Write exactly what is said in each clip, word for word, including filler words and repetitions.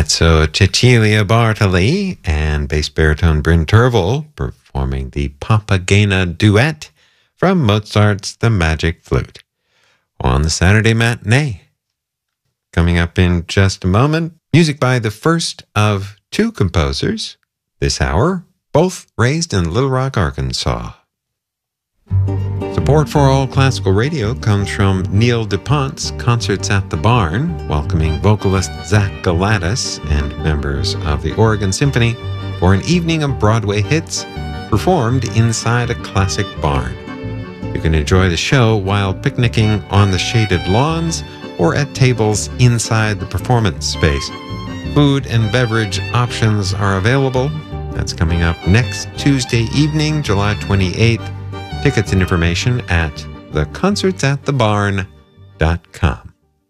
Mezzo Cecilia Bartoli and bass baritone Bryn Tervel performing the Papagena duet from Mozart's The Magic Flute on the Saturday Matinee. Coming up in just a moment, music by the first of two composers this hour, both raised in Little Rock, Arkansas. Support for All Classical Radio comes from Neil DuPont's Concerts at the Barn, welcoming vocalist Zach Galatas and members of the Oregon Symphony for an evening of Broadway hits performed inside a classic barn. You can enjoy the show while picnicking on the shaded lawns or at tables inside the performance space. Food and beverage options are available. That's coming up next Tuesday evening, July twenty-eighth. Tickets and information at the concerts at the barn dot com.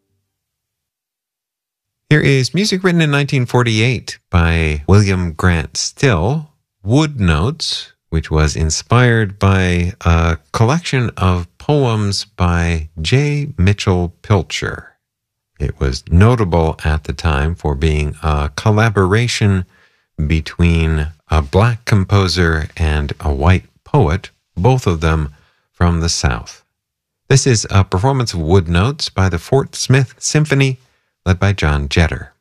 Here is music written in nineteen forty-eight by William Grant Still, Wood Notes, which was inspired by a collection of poems by J. Mitchell Pilcher. It was notable at the time for being a collaboration between a black composer and a white poet, both of them from the South. This is a performance of Wood Notes by the Fort Smith Symphony, led by John Jetter.